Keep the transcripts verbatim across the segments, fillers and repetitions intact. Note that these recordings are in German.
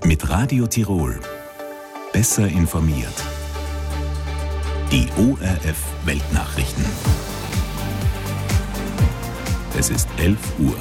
Mit Radio Tirol. Besser informiert. Die O R F Weltnachrichten. Es ist elf Uhr.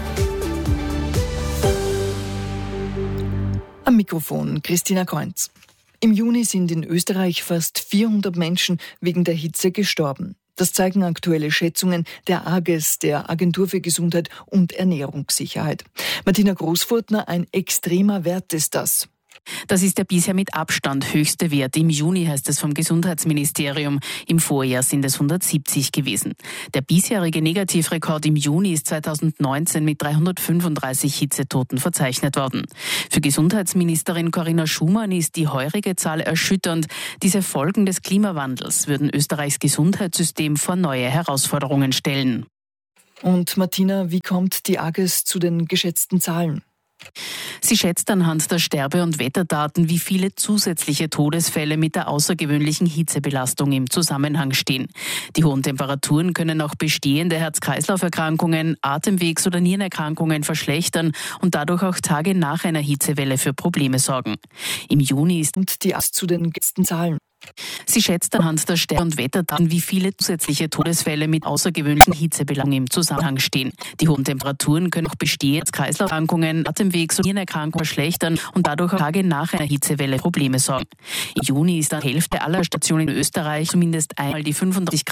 Am Mikrofon Christina Kreunz. Im Juni sind in Österreich fast vierhundert Menschen wegen der Hitze gestorben. Das zeigen aktuelle Schätzungen der A G E S, der Agentur für Gesundheit und Ernährungssicherheit. Martina Großfurtner, ein extremer Wert ist das. Das ist der bisher mit Abstand höchste Wert. Im Juni heißt es vom Gesundheitsministerium. Im Vorjahr sind es hundertsiebzig gewesen. Der bisherige Negativrekord im Juni ist zweitausendneunzehn mit dreihundertfünfunddreißig Hitzetoten verzeichnet worden. Für Gesundheitsministerin Corinna Schumann ist die heurige Zahl erschütternd. Diese Folgen des Klimawandels würden Österreichs Gesundheitssystem vor neue Herausforderungen stellen. Und Martina, wie kommt die A G E S zu den geschätzten Zahlen? Sie schätzt anhand der Sterbe- und Wetterdaten, wie viele zusätzliche Todesfälle mit der außergewöhnlichen Hitzebelastung im Zusammenhang stehen. Die hohen Temperaturen können auch bestehende Herz-Kreislauf-Erkrankungen, Atemwegs- oder Nierenerkrankungen verschlechtern und dadurch auch Tage nach einer Hitzewelle für Probleme sorgen. Im Juni ist und die A G E S zu den geschätzten Zahlen. Sie schätzt anhand der Sterbe- und Wetterdaten, wie viele zusätzliche Todesfälle mit außergewöhnlichen Hitzebelastung im Zusammenhang stehen. Die hohen Temperaturen können auch bestehende Kreislauferkrankungen, Atemwegs- und Nierenerkrankungen verschlechtern und dadurch auch Tage nach einer Hitzewelle Probleme sorgen. Im Juni ist an der Hälfte aller Stationen in Österreich zumindest einmal die fünfunddreißig